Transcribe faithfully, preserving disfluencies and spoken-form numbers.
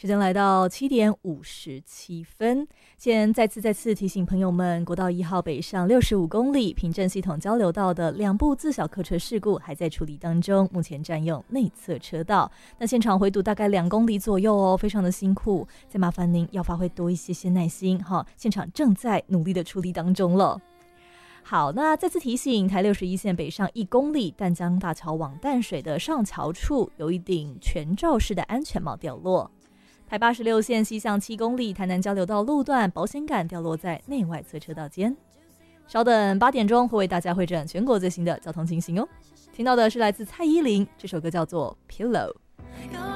时间来到七点五十七分，先再次再次提醒朋友们，国道一号北上六十五公里平镇系统交流道的两部自小客车事故还在处理当中，目前占用内侧车道，那现场回堵大概两公里左右哦，非常的辛苦，再麻烦您要发挥多一些些耐心哈，现场正在努力的处理当中了。好，那再次提醒，台六十一线北上一公里淡江大桥往淡水的上桥处有一顶全罩式的安全帽掉落。台八十六线西向七公里台南交流道路段保险杆掉落在内外侧车道间。稍等八点钟会为大家会诊全国最新的交通情形哦。听到的是来自蔡依林，这首歌叫做 Pillow。